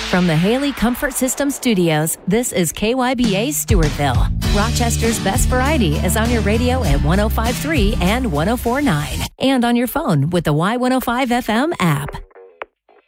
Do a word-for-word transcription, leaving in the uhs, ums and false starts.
From the Haley Comfort System Studios, this is K Y B A Stewartville. Rochester's best variety is on your radio at one oh five point three and one oh four point nine, and on your phone with the Y one oh five F M app.